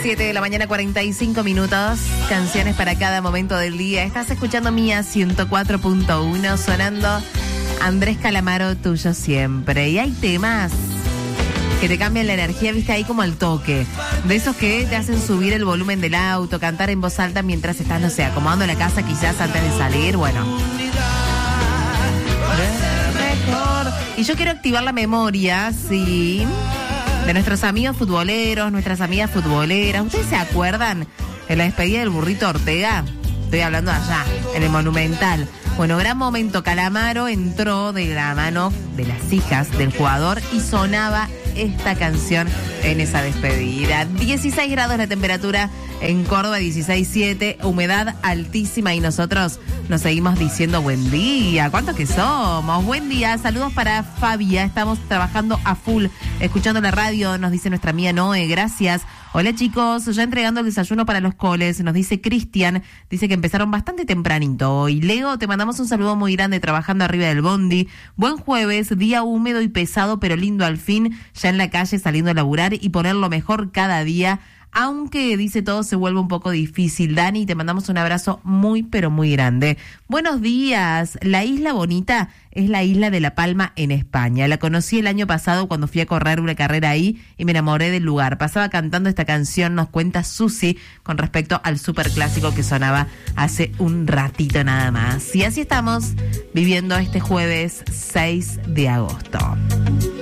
7 de la mañana, 45 minutos. Canciones para cada momento del día. Estás escuchando Mía 104.1, sonando Andrés Calamaro, Tuyo Siempre. Y hay temas que te cambian la energía, viste, ahí como al toque. De esos que te hacen subir el volumen del auto, cantar en voz alta mientras estás, no sé, acomodando la casa quizás antes de salir, bueno. Mejor. Y yo quiero activar la memoria, sí, de nuestros amigos futboleros, nuestras amigas futboleras. ¿Ustedes se acuerdan de la despedida del Burrito Ortega? Estoy hablando allá, en el Monumental. Bueno, gran momento. Calamaro entró de la mano de las hijas del jugador y sonaba esta canción en esa despedida. 16 grados la temperatura en Córdoba, 16,7, humedad altísima y nosotros nos seguimos diciendo buen día. ¿Cuántos que somos? Buen día, saludos para Fabia, estamos trabajando a full, escuchando la radio, nos dice nuestra amiga Noé, gracias. Hola chicos, ya entregando el desayuno para los coles, nos dice Cristian, dice que empezaron bastante tempranito hoy. Leo, te mandamos un saludo muy grande trabajando arriba del bondi. Buen jueves, día húmedo y pesado, pero lindo al fin, ya en la calle saliendo a laburar y poner lo mejor cada día. Aunque, dice, todo se vuelve un poco difícil. Dani, te mandamos un abrazo muy, pero muy grande. Buenos días. La isla bonita es la isla de La Palma en España. La conocí el año pasado cuando fui a correr una carrera ahí y me enamoré del lugar. Pasaba cantando esta canción, nos cuenta Susi, con respecto al superclásico que sonaba hace un ratito nada más. Y así estamos viviendo este jueves 6 de agosto.